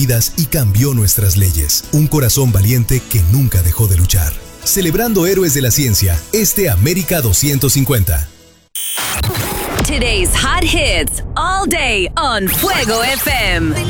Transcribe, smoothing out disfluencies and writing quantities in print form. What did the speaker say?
vidas y cambió nuestras leyes. Un corazón valiente que nunca dejó de luchar. Celebrando héroes de la ciencia, América 250. Today's hot hits all day on Fuego FM.